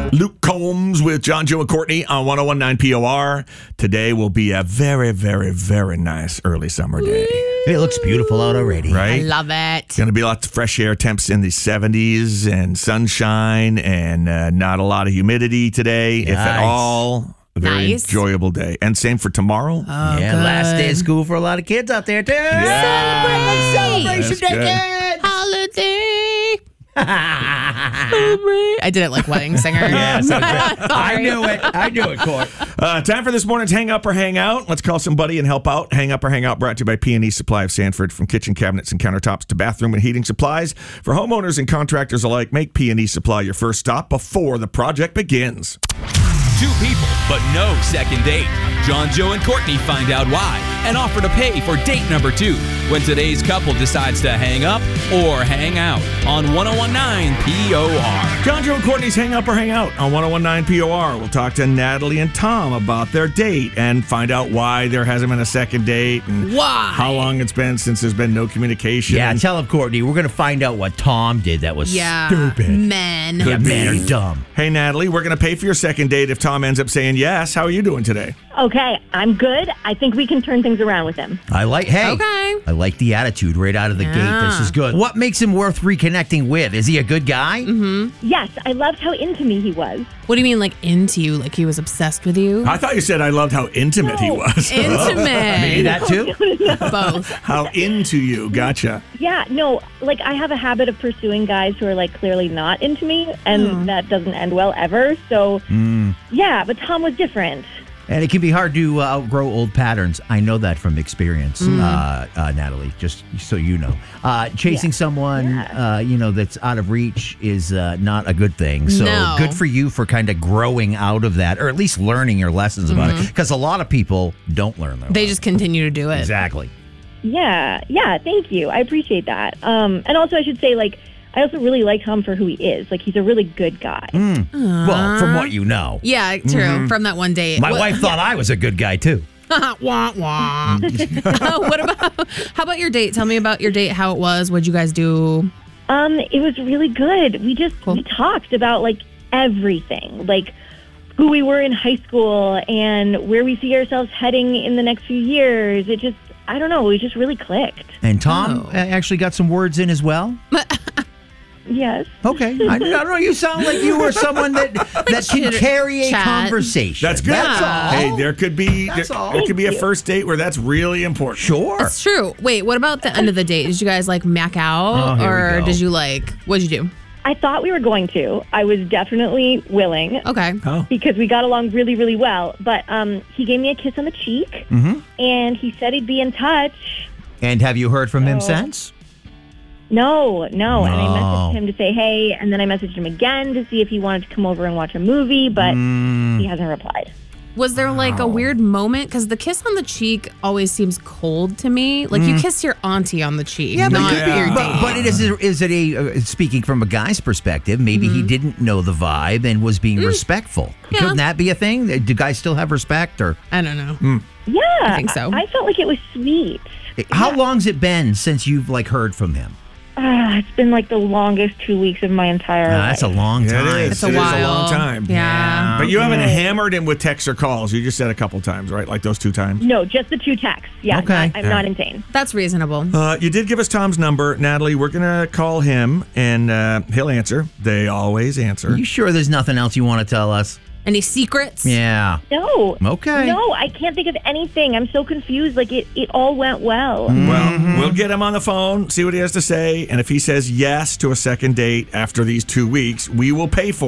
Luke Combs with John, Joe, and Courtney on 101.9 POR. Today will be a very, very, very nice early summer day. It looks beautiful out already. Right? I love it. Going to be lots of fresh air temps in the 70s and sunshine and not a lot of humidity today, if at Nice. all. A very Nice. enjoyable day. And same for tomorrow. Yeah, good. last day of school for a lot of kids out there, too. Yeah. Celebration That's day, good. kids. Holiday. I did it like wedding singer. Yeah, so good. I Sorry. knew it, Court. Time for this morning's Hang Up or Hang Out. Let's call somebody and help out. Hang Up or Hang Out brought to you by P&E Supply of Sanford. From kitchen cabinets and countertops to bathroom and heating supplies. For homeowners and contractors alike, make P&E Supply your first stop before the project begins. Two people, but no second date. John, Joe, and Courtney find out why and offer to pay for date number 2 when today's couple decides to hang up or hang out on 101.9 POR. John, Joe, and Courtney's Hang Up or Hang Out on 101.9 POR. We'll talk to Natalie and Tom about their date and find out why there hasn't been a second date and Why? how long it's been since there's been no communication. Yeah, tell him, Courtney, we're going to find out what Tom did that was Yeah. stupid. Men. Yeah, men are dumb. Hey, Natalie, we're going to pay for your second date if Tom ends up saying yes. How are you doing today? Okay, I'm good. I think we can turn things around with him. I like the attitude right out of the gate. This is good. What makes him worth reconnecting with? Is he a good guy? Yes, I loved how into me he was. What do you mean, like into you? Like he was obsessed with you? I thought you said I loved how intimate he No. was. Intimate. Maybe that too? Both. How into you. Gotcha. Yeah, no, like I have a habit of pursuing guys who are like clearly not into me, and that doesn't end well ever. So, yeah, but Tom was different. And it can be hard to outgrow old patterns. I know that from experience, Natalie, just so you know. Chasing someone, that's out of reach is not a good thing. So No. good for you for kind of growing out of that, or at least learning your lessons about it. Because a lot of people don't learn their They lessons. just continue to do it. Exactly. Yeah, thank you. I appreciate that. And also, I should say, like, I also really like Tom for who he is. Like, he's a really good guy. Well, from what you know. Yeah, true. From that one date. My wife thought I was a good guy, too. Wah, wah. How about your date? Tell me about your date, how it was. What'd you guys do? It was really good. We talked about, like, everything. Like, who we were in high school and where we see ourselves heading in the next few years. It just, I don't know, we just really clicked. And Tom actually got some words in as well. Yes. Okay. I don't know. You sound like you were someone that can carry a chat. conversation. That's good. That's all. Hey, there could be That's all. there could be a Thank you. first date where that's really important. Sure. It's true. Wait, what about the end of the date? Did you guys like mac out? Oh, here we Or go. did you like, what'd you do? I thought we were going to. I was definitely willing. Okay. Oh. Because we got along really, really well. But he gave me a kiss on the cheek, and he said he'd be in touch. And have you heard from him Oh. since? No. And I No. messaged him to say hey, and then I messaged him again to see if he wanted to come over and watch a movie, but he hasn't replied. Was there like a weird moment? Because the kiss on the cheek always seems cold to me. Like you kissed your auntie on the cheek, not but- your date. But is it a speaking from a guy's perspective? Maybe he didn't know the vibe and was being respectful. Yeah. Couldn't that be a thing? Do guys still have respect? Or I don't know. Yeah. I think so. I felt like it was sweet. how long's it been since you've like heard from him? It's been like the longest 2 weeks of my entire life. That's a long Yeah, time. it is. It's a It is while. a long time. Yeah. But you haven't hammered him with texts or calls. You just said a couple times, right? Like those 2 times. No, just the 2 texts. Yeah, Okay. I'm not insane. That's reasonable. You did give us Tom's number, Natalie. We're gonna call him, and he'll answer. They always answer. You sure there's nothing else you want to tell us? Any secrets? Yeah. No. Okay. No, I can't think of anything. I'm so confused. Like, it all went well. Well, we'll get him on the phone, see what he has to say, and if he says yes to a second date after these 2 weeks, we will pay for